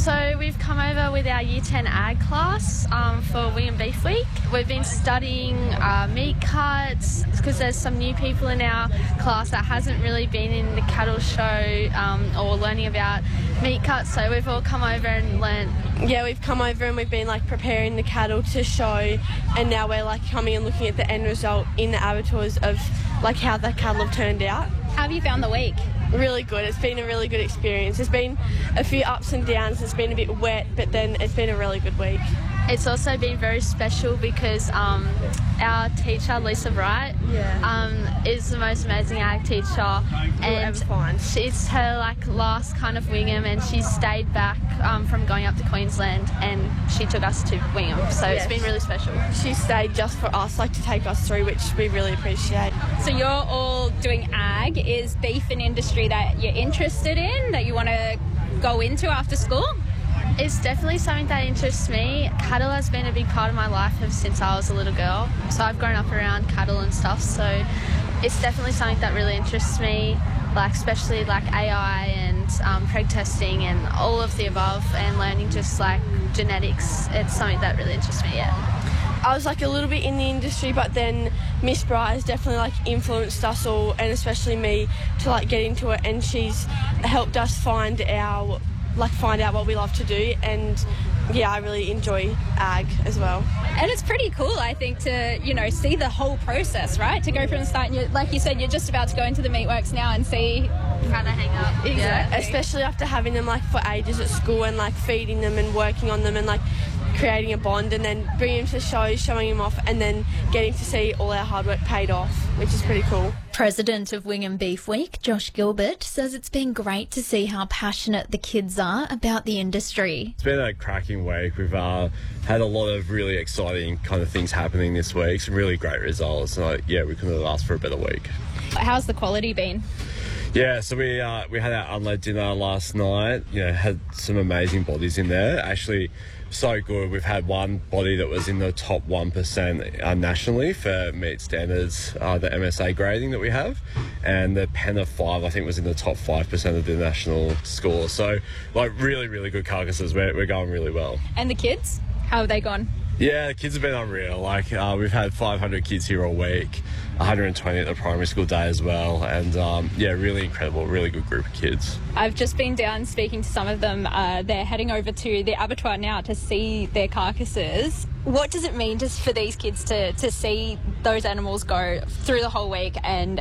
So we've come over with our Year 10 Ag class for Wing and Beef Week. We've been studying meat cuts because there's some new people in our class that hasn't really been in the cattle show or learning about meat cuts. So we've all come over and learnt. Yeah, we've come over and we've been preparing the cattle to show, and now we're coming and looking at the end result in the abattoirs of how the cattle have turned out. How have you found the week? Really good. It's been a really good experience. There's been a few ups and downs. It's been a bit wet, but then it's been a really good week. It's also been very special because our teacher, Lisa Wright, is the most amazing ag teacher. And it's her last kind of Wingham, and she stayed back from going up to Queensland, and she took us to Wingham. So It's been really special. She stayed just for us, to take us through, which we really appreciate. So you're all doing ag. Is beef an industry that you're interested in, that you want to go into after school? It's definitely something that interests me. Cattle has been a big part of my life ever since I was a little girl. So I've grown up around cattle and stuff. So it's definitely something that really interests me, especially AI and preg testing and all of the above, and learning just genetics. It's something that really interests me, I was a little bit in the industry, but then Miss Bright has definitely influenced us all, and especially me, to get into it, and she's helped us find out what we love to do. And I really enjoy ag as well. And it's pretty cool, I think, to see the whole process, right? To go from the start, and like you said, you're just about to go into the meatworks now and see how they hang up. Exactly. Yeah. Especially after having them for ages at school, and feeding them and working on them, and creating a bond, and then bringing them to shows, showing them off, and then getting to see all our hard work paid off, which is pretty cool. President of Wing and Beef Week, Josh Gilbert, says it's been great to see how passionate the kids are about the industry. It's been a cracking week. We've had a lot of really exciting kind of things happening this week, some really great results. And we couldn't have asked for a better week. How's the quality been? Yeah, so we had our unload dinner last night. Had some amazing bodies in there. Actually, so good. We've had one body that was in the top 1% nationally for meat standards, the MSA grading that we have, and the pen of 5 I think was in the top 5% of the national score. So really, really good carcasses. We're going really well. And the kids, how have they gone? Yeah, the kids have been unreal. We've had 500 kids here all week, 120 at the primary school day as well, and really incredible, really good group of kids. I've just been down speaking to some of them. They're heading over to the abattoir now to see their carcasses. What does it mean for these kids to see those animals go through the whole week and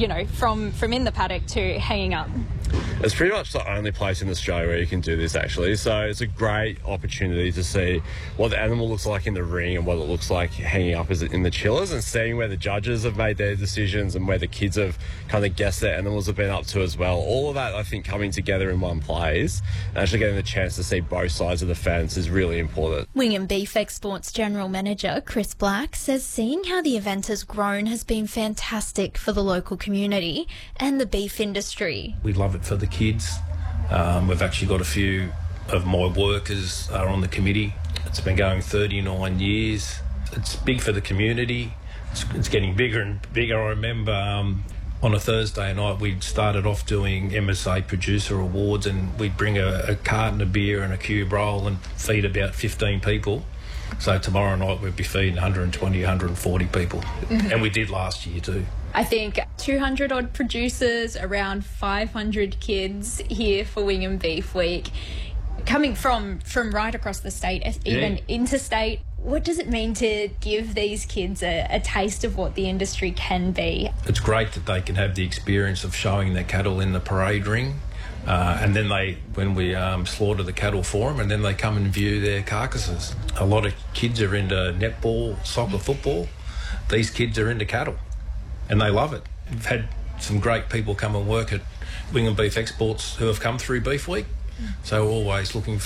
from in the paddock to hanging up? It's pretty much the only place in Australia where you can do this, actually. So it's a great opportunity to see what the animal looks like in the ring and what it looks like hanging up in the chillers, and seeing where the judges have made their decisions and where the kids have kind of guessed their animals have been up to as well. All of that, I think, coming together in one place and actually getting the chance to see both sides of the fence is really important. Wing and Beef Exports General Manager Chris Black says seeing how the event has grown has been fantastic for the local community and the beef industry. We love it for the kids. We've actually got a few of my workers are on the committee. It's been going 39 years. It's big for the community. It's getting bigger and bigger. I remember on a Thursday night we'd started off doing MSA producer awards, and we'd bring a carton of beer and a cube roll and feed about 15 people. So tomorrow night we'll be feeding 120, 140 people. Mm-hmm. And we did last year too. I think 200 odd producers, around 500 kids here for Wing and Beef Week, coming from right across the state, even interstate. What does it mean to give these kids a taste of what the industry can be? It's great that they can have the experience of showing their cattle in the parade ring. And then when we slaughter the cattle for them, and then they come and view their carcasses. A lot of kids are into netball, soccer, football. These kids are into cattle, and they love it. We've had some great people come and work at Wing and Beef Exports who have come through Beef Week. So we're always looking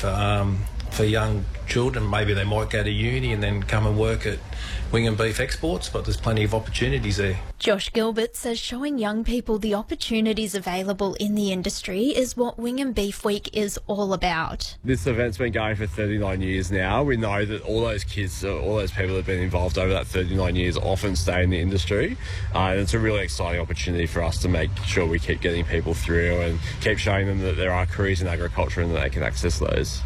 for young children. Maybe they might go to uni and then come and work at Wing and Beef Exports, but there's plenty of opportunities there. Josh Gilbert says showing young people the opportunities available in the industry is what Wing and Beef Week is all about. This event's been going for 39 years now. We know that all those kids, all those people that have been involved over that 39 years often stay in the industry. And it's a really exciting opportunity for us to make sure we keep getting people through and keep showing them that there are careers in agriculture and that they can access those.